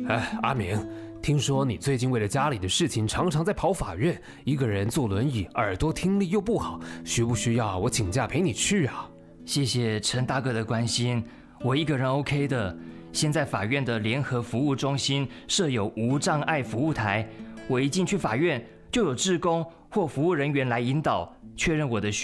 阿明，听说你最近为了家里的事情，常常在跑法院，一个人坐轮椅，耳朵听力又不好，需不需要我请假陪你去啊？ 谢谢陈大哥的关心，我一个人 OK 的。现在法院的联合服务中心设有无障碍服务台，我一进去法院就有志工或服务人员来引导，确认我的